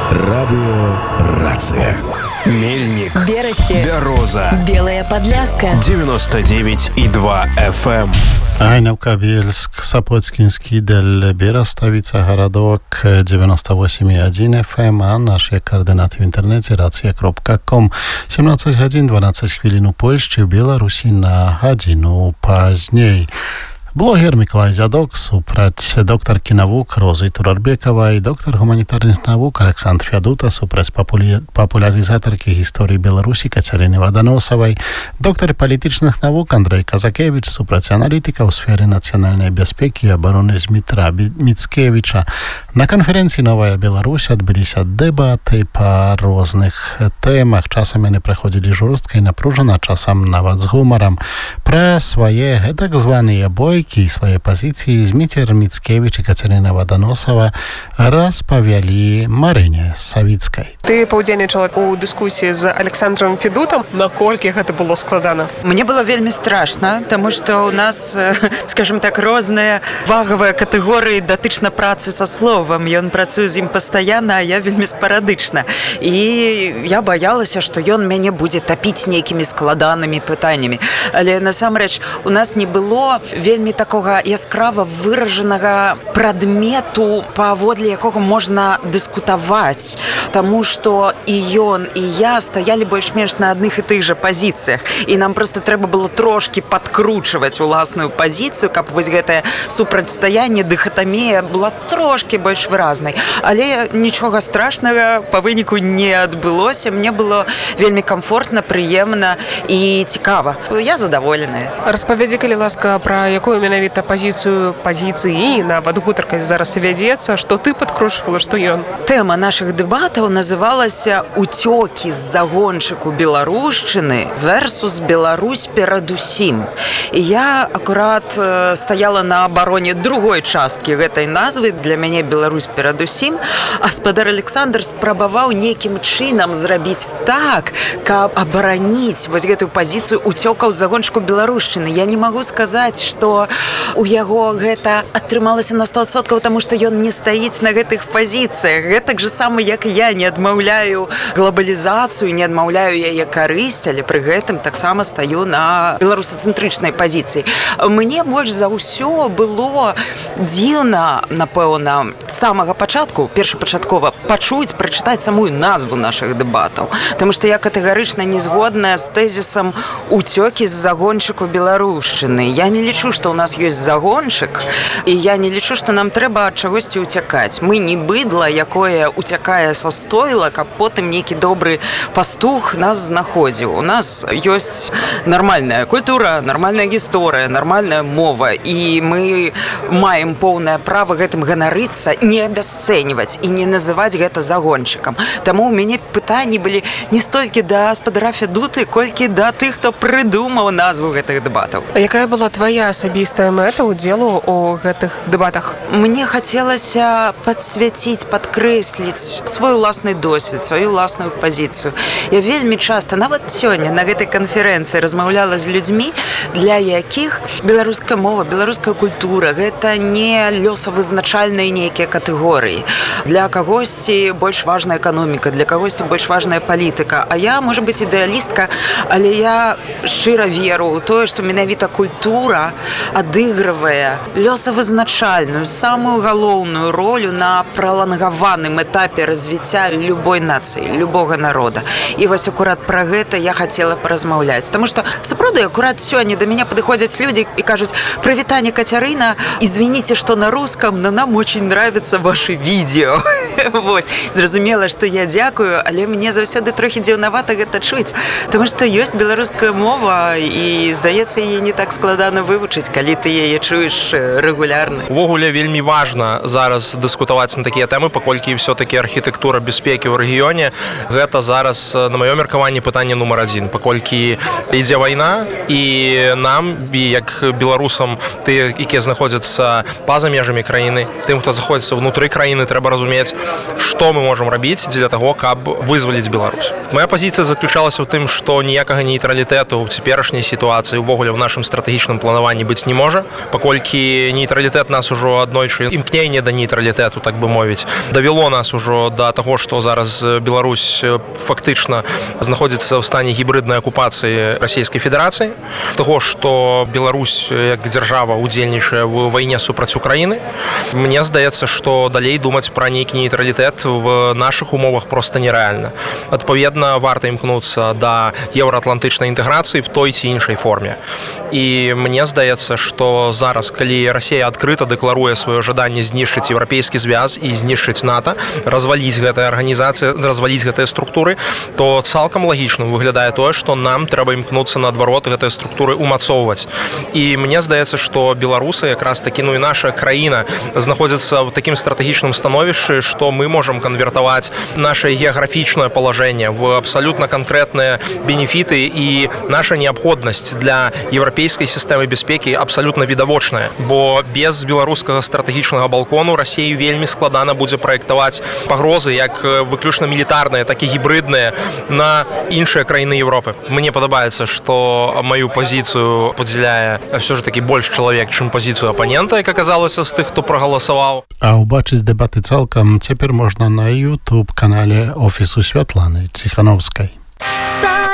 Радио «Рация». Мельник, Берасти, Бяроза, Белая Подляска, 99,2 FM. Гайнавка-Бельск, Сапоцкинский, Дель Бера, столица городок, 98,1 FM, а наши координаты в интернете racja.com. 17 годин 12 хвилин у Польши, в Беларуси на годину поздней. Блогер Миколай Зядок, супраць докторки навук Розы Турарбековой, доктор гуманитарных наук Александр Фядута, супраць популяризаторки истории Беларуси Катерины Ваданосовой, доктор политичных наук Андрей Казакевич, супраць аналитика в сфере национальной безопасности и обороны Дмитра Мицкевича. На конференции «Новая Беларусь» отбылись дебаты по разных темах. Часом они проходили жестко и напруженно, часом нават с гумором. Про свои так званые бойки и свои позиции Дмитр Мицкевич и Катерина Ваданосова распавялі Марыне Савіцкай. Ты паўдзельнічала ў дыскусіі з Александром Федутам. Наколькі гэта было складана? Мне было вельмі страшна, таму што ў нас, скажем так, розныя вагавыя катэгорыі датычна працы са словам. Ён працуе з ім пастаянна, а я вельмі спарадычна. І я баялася, што ён мяне будзе тапіць нейкімі складанымі пытаннямі. Але насамрэч у нас не было вельмі такога яскрава выражанага прадмету, паводле якога можна дыскутаваць, таму што і ён, і я стаялі больш-менш на адных і тых жа пазіцыях, і нам проста трэба было трошкі падкручваць уласную пазіцыю, каб вось гэтае супрацьстаянне, дыхатамія была трошкі больш выразнай. Але нічога страшнага па выніку не адбылося. Мне было вельмі камфортна, прыемна і цікава. Я задаволеная. Распавядзі, калі ласка, пра якую менавіта пазіцыі нават гутарка зараз вядзецца, што ты падкручвала, што ён. Тэма нашых дэбатаў называлася «Уцёкі з загончыку беларушчыны versus Беларусь перадусім». І я акурат стаяла на абароне другой часткі гэтай назвы, для мяне Беларусь перадусім, а спадар Александр спрабаваў нейкім чынам зрабіць так, каб абараніць вось гэтую пазіцыю уцёкаў з загончыку беларушчыны. Я не магу сказаць, што у яго гэта атрымалася на 100%, таму што ён не стаіць на гэтых пазіцыях. Гэтак же сама, як і я, не адмаўляю глобалізацыю, не адмаўляю яе карысць, але пры гэтым таксама стаю на беларусацэнтрычнай пазіцыі. Мне больш за ўсё было дзіўна, напэўна, з самага пачатку, першапачаткова, пачуць, прачытаць самую назву нашых дэбатаў. Таму што я катэгарычна не згодная з тэзісам «Уцёкі з загончыку беларушчыны». Я не лічу, што ў нас ёсць загончык, і я не лічу, што нам трэба ад чагосьці ўцякаць. Мы не быдла, якое уцякае са стойла, каб потым нейкі добры пастух нас знаходзіў. У нас ёсць нармальная культура, нармальная гісторыя, нармальная мова, і мы маем поўнае права гэтым ганарыцца, не абясцэньваць і не называць гэта загончыкам. Таму ў мяне пытанні былі не столькі да спадара Фядуты, колькі да тых, хто прыдумаў назву гэтых дэбатаў. А якая была твая асабістая мэта ўдзелу ў гэтых дэбатах? Мне хацелася падсвяціць, падкрэсліць свой уласны досвед, сваю уласную пазіцыю. Я вельмі часта, нават сёння на гэтай канферэнцыі размаўляла з людзьмі, для якіх беларуская мова, беларуская культура гэта не лёсавызначальныя нейкія катэгорыі. Для кагосьці больш важная эканоміка, для кагосьці больш важная палітыка. А я, можа быць, ідэалістка, але я шчыра веру ў тое, што менавіта культура адыгрывае лёсавызначальную, самую галоўную ролю на пралангаваным этапе развіцця любой нацыі, любога народа. І вось акурат пра гэта я хацела паразмаўляць. Таму што, сапраўды, акурат сёння да мяне падыходзяць людзі і кажуць: «Прывітанне, Кацярына, извините, что на русском, но нам очень нравятся ваши видео». Вось, зразумела, што я дзякую, але мне заўсёды трохі дзіўнавата гэта чуць, таму што ёсць беларуская мова, і, здаецца, яе не так складана вывучыць, калі ты яе чуеш рэгулярна. Увогуле вельмі важна зараз дыскутаваць на такія тэмы, паколькі все-таки архітэктура бяспекі ў рэгіёне гэта зараз, на маё меркаванне, пытанне нумар 1, паколькі ідзе вайна, і нам, як беларусам, тыя, якія знаходзяцца па-за межамі краіны, тым, хто знаходзіцца внутры краіны, трэба разумець, што мы можам рабіць для таго, каб вызваліць Беларусь. Моя пазіцыя заключалася ў тым, што ніякага нейтралітэту ў цяперашняй сітуацыі увогуле ў нашым стратэгічным планаванні быць не можа, паколькі нейтралітэт нас ужо аднойчы, імкненне да нейтралітэту, так бы мовіць, давяло нас ужо да таго, што зараз Беларусь фактычна знаходзіцца ў стане гібриднай акупацыі Расійскай Федэрацыі, таго, што Беларусь як дзяржава удзельнічае ў вайне супраць Украіны. Мне здаецца, што далей думаць пра нейкі нейтралітэт в нашых умовах проста нерэальна. Адпаведна, варта імкнуцца да еўраатлантычнай інтэграцыі в той ці іншай форме. І мне здаецца, што зараз, калі Расія адкрыта дэкларуе сваё жаданне знішчыць еўрапейскі звяз і знішчыць НАТО, разваліць гэтыя арганізацыі, разваліць гэтыя структуры, то цалкам лагічным выглядае тое, што нам трэба імкнуцца наадварот гэтыя структуры умацоўваць. І мне здаецца, што беларусы, якраз такі, ну і наша краіна знаходзіцца ў такім стратэгічным становішчы, што мы можам канвертаваць наше геаграфічнае палажэнне в абсалютна канкрэтныя бенефіты, і наша неабходнасць для еўрапейскай сістэмы бяспекі абсалютна відавочная, бо без беларускага стратэгічнага балкону Расіі вельмі складана будзе праектаваць пагрозы як выключна мілітарныя, так і гібридныя на іншыя краіны Еўропы. Мне падабаецца, што маю пазіцыю падзяляе все ж таки больш чалавек, чым пазіцыю апанента, як аказалася з тых, хто прагаласаваў. А ўбачыць дэбаты цалкам цяпер можна на YouTube канале Офісу Святланы Ціхановскай.